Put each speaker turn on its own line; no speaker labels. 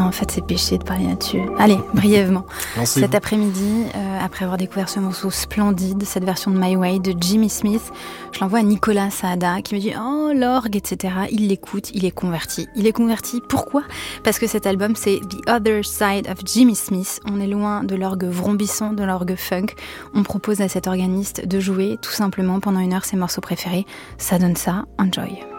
en fait, c'est péché de parler là-dessus. Allez, brièvement.
Lancez-vous.
Cet après-midi, après avoir découvert ce morceau splendide, cette version de My Way de Jimmy Smith, je l'envoie à Nicolas Saada qui me dit « Oh, l'orgue, etc. » Il l'écoute, il est converti. Il est converti, pourquoi ? Parce que cet album, c'est The Other Side of Jimmy Smith. On est loin de l'orgue vrombissant, de l'orgue funk. On propose à cet organiste de jouer tout simplement pendant 1 heure ses morceaux préférés. Ça donne ça, enjoy.